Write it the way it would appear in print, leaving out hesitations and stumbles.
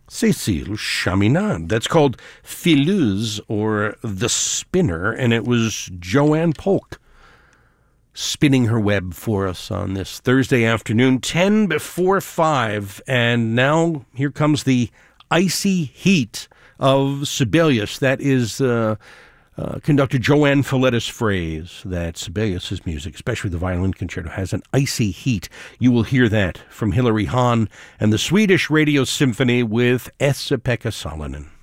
Cécile Chaminade. That's called Fileuse, or The Spinner, and it was Joanne Polk spinning her web for us on this Thursday afternoon, 10 before 5. And now here comes the icy heat of Sibelius. That is conductor Joanne Folletta's phrase that Sibelius's music, especially the violin concerto, has an icy heat. You will hear that from Hilary Hahn and the Swedish Radio Symphony with Esa-Pekka Salonen.